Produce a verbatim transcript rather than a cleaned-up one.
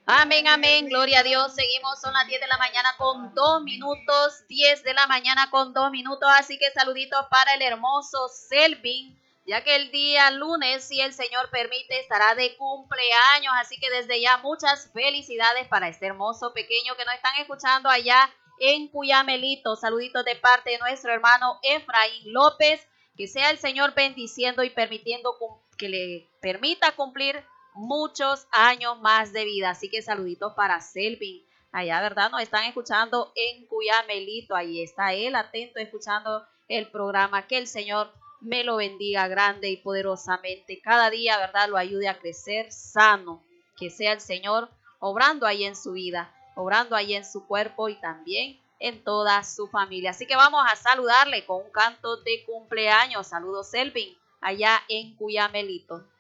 Amén, amén, gloria a Dios. Seguimos, son las diez de la mañana con dos minutos, diez de la mañana con dos minutos, así que saluditos para el hermoso Selvin, ya que el día lunes, si el Señor permite, estará de cumpleaños, así que desde ya muchas felicidades para este hermoso pequeño que nos están escuchando allá en Cuyamelito. Saluditos de parte de nuestro hermano Efraín López, que sea el Señor bendiciendo y permitiendo que le permita cumplir muchos años más de vida. Así que saluditos para Selvin. Allá, ¿verdad? Nos están escuchando en Cuyamelito. Ahí está él, atento, escuchando el programa. Que el Señor me lo bendiga grande y poderosamente. Cada día, ¿verdad? Lo ayude a crecer sano. Que sea el Señor obrando ahí en su vida, obrando ahí en su cuerpo y también en toda su familia. Así que vamos a saludarle con un canto de cumpleaños. Saludos, Selvin, allá en Cuyamelito.